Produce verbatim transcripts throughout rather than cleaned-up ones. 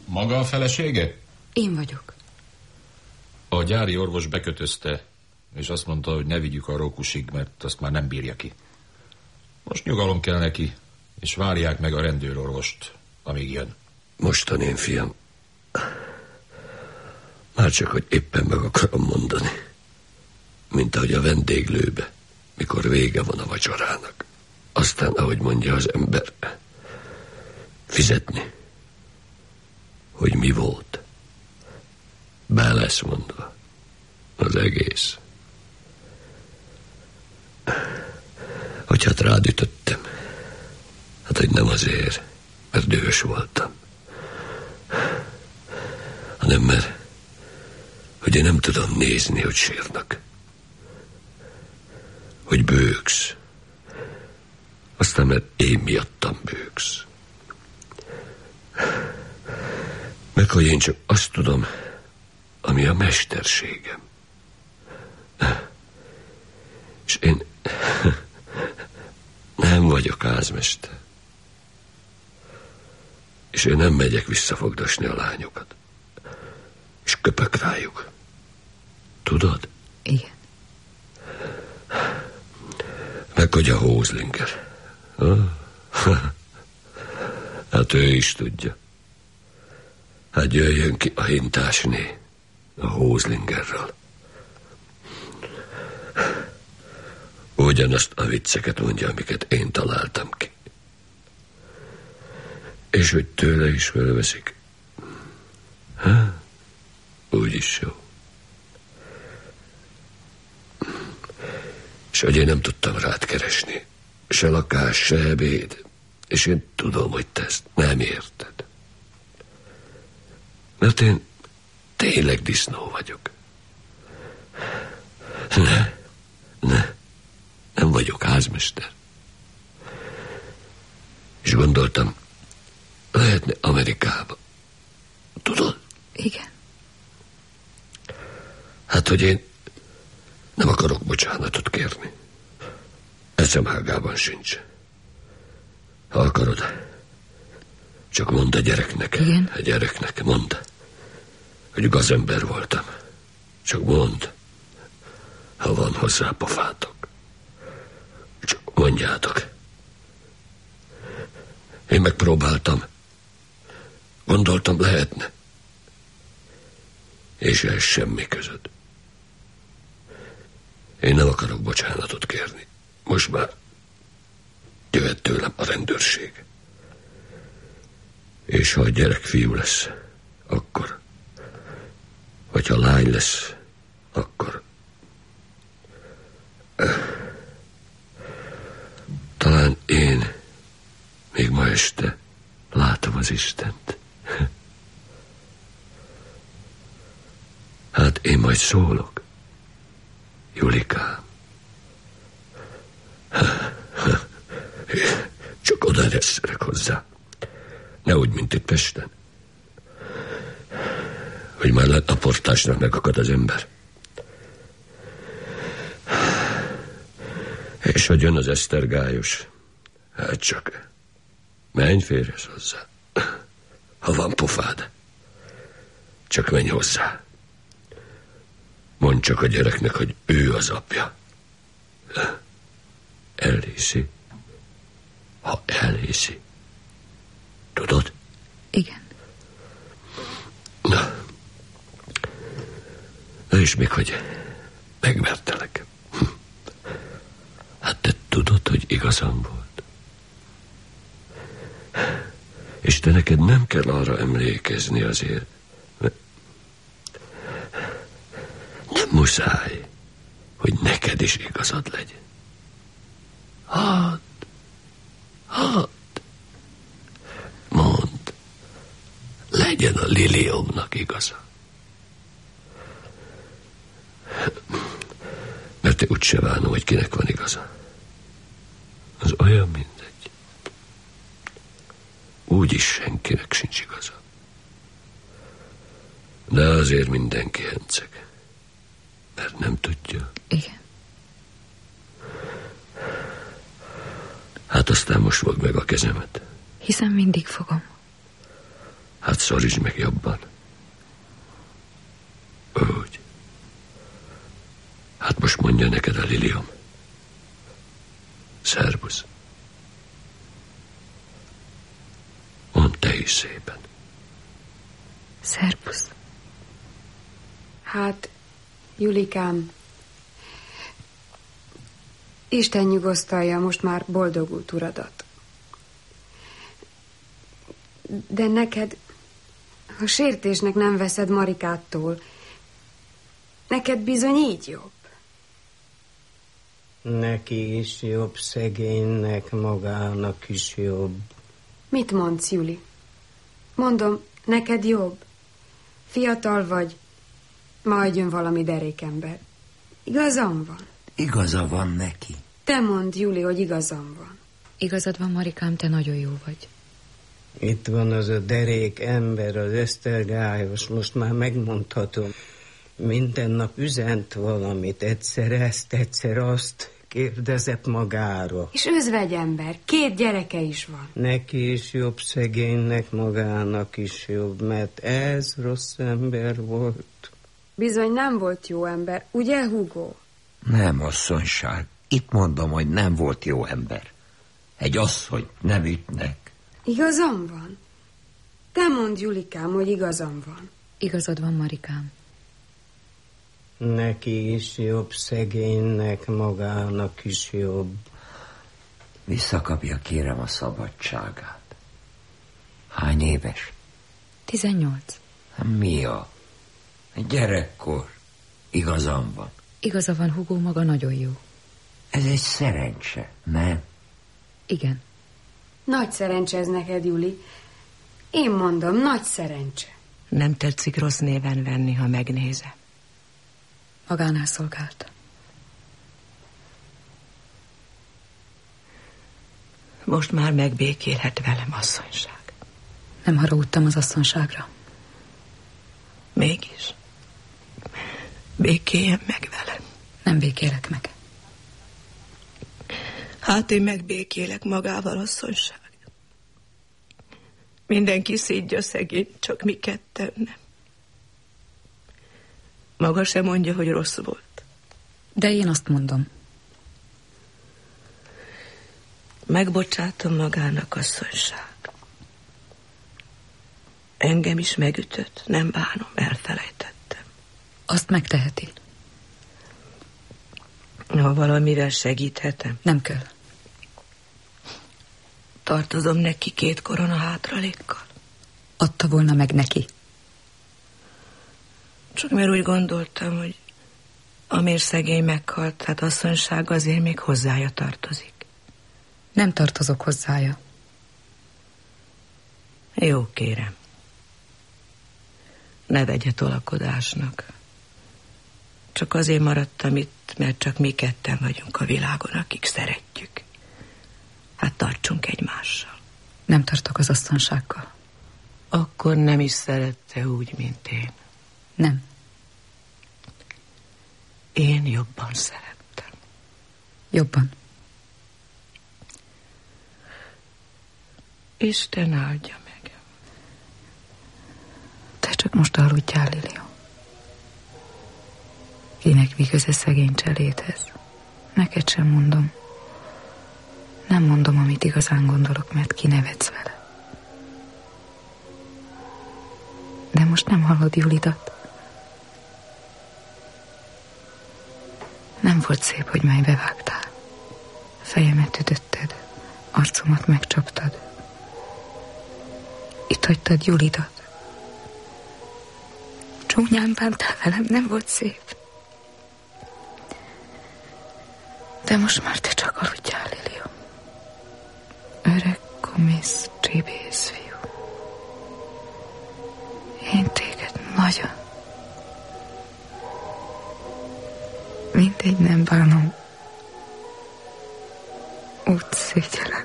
Maga a felesége? Én vagyok. A gyári orvos bekötözte, és azt mondta, hogy ne vigyük a rókusig, mert azt már nem bírja ki. Most nyugalom kell neki, és várják meg a rendőrorvost, amíg jön. Mostan én, fiam. Már csak, hogy éppen meg akarom mondani. Mint ahogy a vendéglőbe, mikor vége van a vacsorának. Aztán, ahogy mondja az ember, fizetni. Hogy mi volt. Be lesz mondva. Az egész. Hogy hát rád ütöttem. Hát, hogy nem azért, mert dühös voltam. Hanem mert, hogy én nem tudom nézni, hogy sírnak. Hogy bőgsz. Aztán, mert én miattam bőgsz. Meg, hogy én csak azt tudom, ami a mesterségem. És én nem vagyok házmester. És én nem megyek visszafogdosni a lányokat. És köpök rájuk. Tudod? Igen. Meg, hogy a Hózlinger. Hát ő is tudja. Hát jöjjön ki a hintásné a Hózlingerről. Ugyanazt a vicceket mondja, amiket én találtam ki. És hogy tőle is felveszik. Ha? Úgyis jó. És hogy én nem tudtam rád keresni. Se lakás, se ebéd. És én tudom, hogy te ezt nem érted. Mert én tényleg disznó vagyok. Ne, ne, nem vagyok házmester. És gondoltam, lehetne Amerikába. Tudod? Igen. Hát, hogy én nem akarok bocsánatot kérni. Eszem ágában sincs. Ha akarod, csak mondd a gyereknek. Igen? A gyereknek, mondd, hogy gazember voltam. Csak mondd, ha van hozzá pofátok. Csak mondjátok. Én megpróbáltam. Gondoltam, lehetne. És ez semmi között. Én nem akarok bocsánatot kérni. Most már jöhet tőlem a rendőrség. És ha a gyerek fiú lesz, akkor, vagy ha lány lesz, akkor talán én még ma este látom az Istent. Hát én majd szólok, Julikám. Csak oda resszerek hozzá. Ne úgy, mint itt Pesten. Hogy már a portásnak megakad az ember. És hogy jön az esztergályos, hát csak menj férjesz hozzá. Ha van pofád, csak menj hozzá. Mondd csak a gyereknek, hogy ő az apja. Elhiszi. Ha elhiszi. Tudod? Igen. Na. Na és még, hogy megvertelek. Hát te tudod, hogy igazam volt. És te neked nem kell arra emlékezni azért. Nem muszáj, hogy neked is igazad legyen. Hát, hát, mondd, legyen a Liliomnak igaza. Mert te úgyse vánom, hogy kinek van igaza. Az olyan mindegy. Úgyis senkinek sincs igaza. De azért mindenki henceg. Mert nem tudja. Igen. Hát aztán most fogd meg a kezemet. Hiszen mindig fogom. Hát szorítsd meg jobban. Úgy. Hát most mondja neked a Lilium. Szervusz. Mondd te is szépen. Szervusz. Hát, Julikám, Isten nyugosztalja most már boldogult uradat. De neked, ha sértésnek nem veszed Marikától, neked bizony így jobb. Neki is jobb, szegénynek, magának is jobb. Mit mondsz, Juli? Mondom, neked jobb. Fiatal vagy, majd jön valami derékember. Igazam van. Igaza van neki. Te mondd, Juli, hogy igazam van. Igazad van, Marikám, te nagyon jó vagy. Itt van az a derék ember, az Esztergályos, most már megmondhatom. Minden nap üzent valamit, egyszer ezt, egyszer azt, kérdezett magára. És özvegyember, két gyereke is van. Neki is jobb, szegénynek, magának is jobb, mert ez rossz ember volt. Bizony nem volt jó ember, ugye, Hugo? Nem, asszonyság. Itt mondom, hogy nem volt jó ember. Egy asszony nem ütnek. Igazam van? Te mondd, Julikám, hogy igazam van. Igazad van, Marikám. Neki is jobb, szegénynek, magának is jobb. Visszakapja, kérem, a szabadságát. Hány éves? Tizennyolc. Mi a? Gyerekkor. Igazam van. Igaza van, Hugo maga nagyon jó. Ez egy szerencse, nem? Igen. Nagy szerencse ez neked, Juli. Én mondom, nagy szerencse. Nem tetszik rossz néven venni, ha megnézem. Magánál szolgált. Most már megbékélhet velem, asszonyság. Nem haragudtam az asszonyságra. Mégis. Békéljen meg velem. Nem békélek meg. Hát én megbékélek magával, asszonyság. Mindenki szídja szegény, csak mi ketten nem. Maga sem mondja, hogy rossz volt. De én azt mondom. Megbocsátom magának, asszonyság. Engem is megütött, nem bánom, elfelejtettem. Azt megteheti. Ha valamivel segíthetem. Nem kell. Tartozom neki két korona hátralékkal. Adta volna meg neki. Csak mert úgy gondoltam, hogy amért szegény meghalt, hát asszonyság azért még hozzája tartozik. Nem tartozok hozzája. Jó, kérem. Ne vegye tolakodásnak. Csak azért maradtam itt, mert csak mi ketten vagyunk a világon, akik szeretjük. Hát tartsunk egymással. Nem tartok az asszonysággal. Akkor nem is szerette úgy, mint én. Nem. Én jobban szerettem. Jobban. Isten áldja meg. Te csak most aludjál, Lilia. Kinek mi köze szegény cselédhez? Neked sem mondom. Nem mondom, amit igazán gondolok, mert kinevetsz vele. De most nem hallod Julidat? Nem volt szép, hogy máj bevágtál. Fejemet ütötted, arcomat megcsaptad. Itt hagytad Julidat. Csúnyán bántál velem, nem volt szép. De most már te csak aludjál, Lilia. Öreg, komisz, csibész fiú. Én téged nagyon. Mindegy, nem bánom. Úgy szégyellem.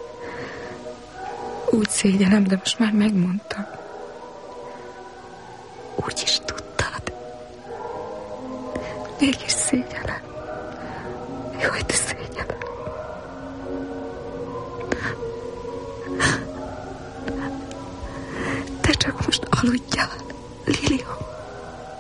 Úgy szégyellem, de most már megmondtam. Úgy is tudtad. Mégis szégyellem. Jaj, de szégyellem. Te Csak most aludjál, Liliom.